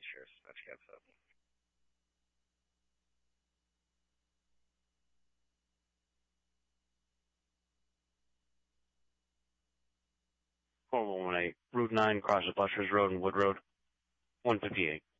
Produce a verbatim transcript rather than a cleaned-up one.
Sheriff's Dispatch Cab seven. four one one eight, Route nine, crosses Buster's Road and Wood Road, one fifty-eight.